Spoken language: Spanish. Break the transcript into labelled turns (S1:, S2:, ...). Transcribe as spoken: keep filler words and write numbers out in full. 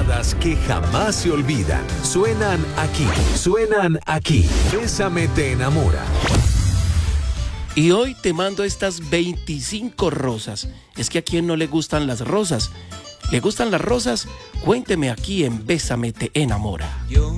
S1: baladas que jamás se olvidan. Suenan aquí, suenan aquí. Bésame te enamora.
S2: Y hoy te mando estas veinticinco rosas. Es que a quién no le gustan las rosas. ¿Le gustan las rosas? Cuénteme aquí en Bésame te enamora.
S3: Yo